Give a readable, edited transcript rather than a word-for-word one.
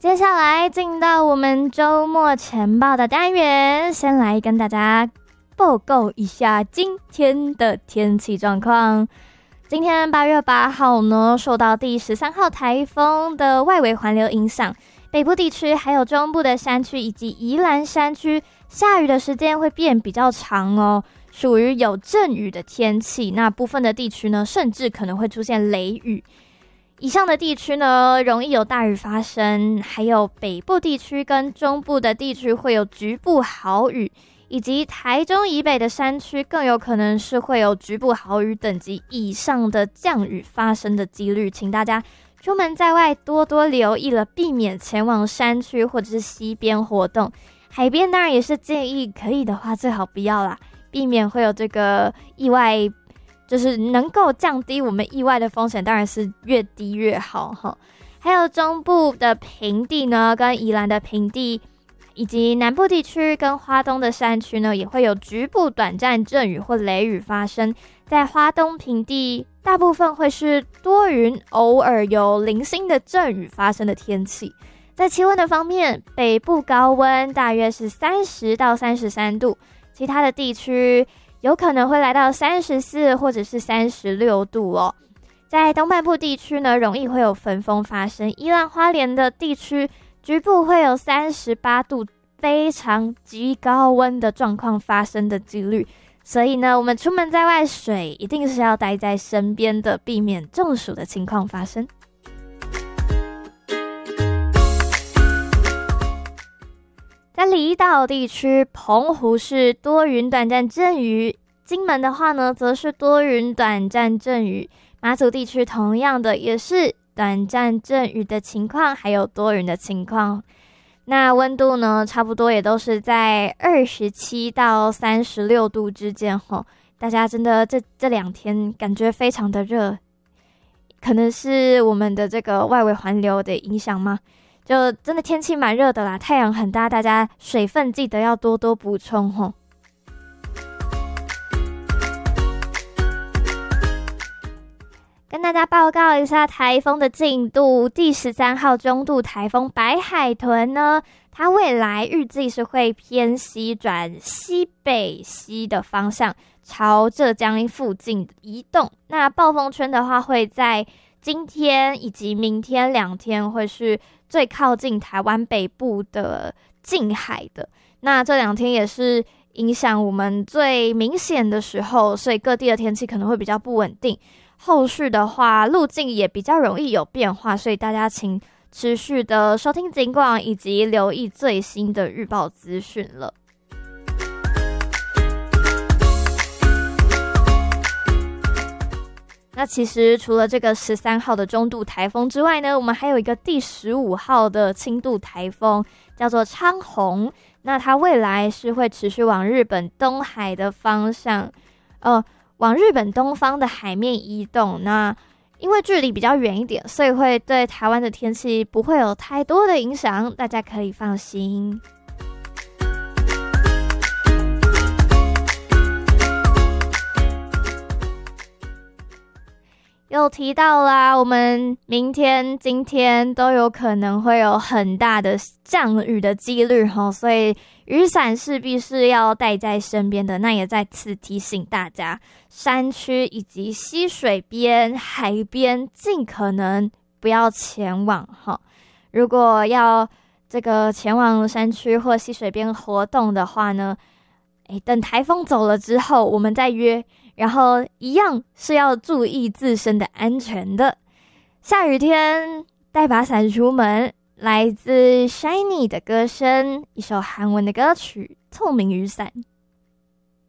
接下来进到我们周末前报的单元，先来跟大家报告一下今天的天气状况。今天8月8号呢，受到第13号台风的外围环流影响，北部地区还有中部的山区以及宜兰山区下雨的时间会变比较长哦，属于有阵雨的天气。那部分的地区呢，甚至可能会出现雷雨。以上的地区呢，容易有大雨发生，还有北部地区跟中部的地区会有局部豪雨，以及台中以北的山区更有可能是会有局部豪雨等级以上的降雨发生的几率，请大家出门在外多多留意了，避免前往山区或者是溪边活动。海边当然也是建议可以的话最好不要啦，避免会有这个意外，就是能够降低我们意外的风险，当然是越低越好哈。还有中部的平地呢，跟宜兰的平地，以及南部地区跟花东的山区呢，也会有局部短暂阵雨或雷雨发生。在花东平地，大部分会是多云，偶尔有零星的阵雨发生的天气。在气温的方面，北部高温大约是30到33度，其他的地区有可能会来到34或者是36度哦。在东半部地区呢，容易会有焚风发生，宜兰花莲的地区局部会有38度非常极高温的状况发生的几率，所以呢，我们出门在外水一定是要带在身边的，避免中暑的情况发生。在离岛地区，澎湖是多云短暂阵雨，金门的话呢，则是多云短暂阵雨，马祖地区同样的也是短暂阵雨的情况，还有多云的情况。那温度呢，差不多也都是在27到36度之间吼。大家真的这2天感觉非常的热，可能是我们的这个外围环流的影响吗？就真的天气蛮热的啦，太阳很大，大家水分记得要多多补充吼。跟大家报告一下台风的进度，第13号中度台风白海豚呢，它未来预计是会偏西转西北西的方向，朝浙江附近移动。那暴风圈的话，会在今天以及明天2天会是最靠近台湾北部的近海的。那这2天也是影响我们最明显的时候，所以各地的天气可能会比较不稳定。后续的话，路径也比较容易有变化，所以大家请持续的收听警广以及留意最新的预报资讯了。那其实除了这个13号的中度台风之外呢，我们还有一个第15号的轻度台风，叫做昌宏。那它未来是会持续往日本东海的方向，往日本东方的海面移动。那因为距离比较远一点，所以会对台湾的天气不会有太多的影响，大家可以放心。又提到啦，我们明天、今天都有可能会有很大的降雨的几率齁，所以雨伞势必是要带在身边的。那也再次提醒大家，山区以及溪水边、海边尽可能不要前往齁。如果要这个前往山区或溪水边活动的话呢，等台风走了之后我们再约，然后一样是要注意自身的安全的。下雨天带把伞出门，来自 Shiny 的歌声，一首韩文的歌曲《透明雨伞》。